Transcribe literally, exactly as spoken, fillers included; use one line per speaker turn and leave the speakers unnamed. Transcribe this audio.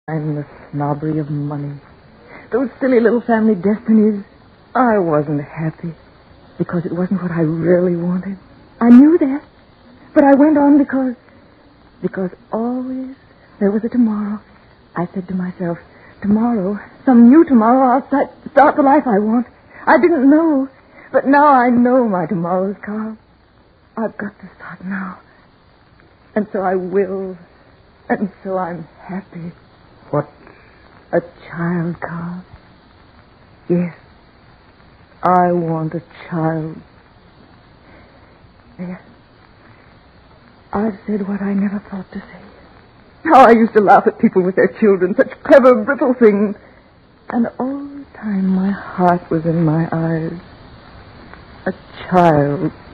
And the snobbery of money. Those silly little family destinies. I wasn't happy because it wasn't what I really wanted. I knew that. But I went on because... Because always there was a tomorrow. I said to myself, tomorrow, some new tomorrow, I'll start, start the life I want. I didn't know. But now I know my tomorrows, Carl. I've got to start now. And so I will. And so I'm happy.
What?
A child, Carl. Yes. I want a child. Yes. I've said what I never thought to say. How I used to laugh at people with their children, such clever, brittle things. And all the time my heart was in my eyes. A child